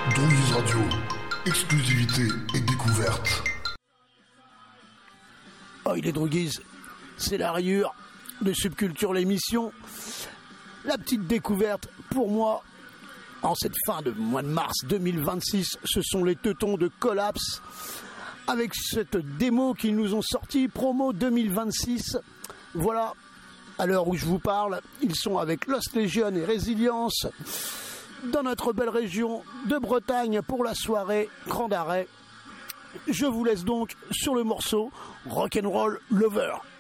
Donguise Radio, exclusivité et découverte. Oh, il est droguise, c'est la rayure de Subculture l'émission. La petite découverte pour moi, en cette fin de mois de mars 2026, ce sont les Teutons de Collapse, avec cette démo qu'ils nous ont sorti, promo 2026. Voilà, à l'heure où je vous parle, ils sont avec Lost Legion et Résilience dans notre belle région de Bretagne pour la soirée Grand Arrêt. Je vous laisse donc sur le morceau Rock'n'Roll Lover.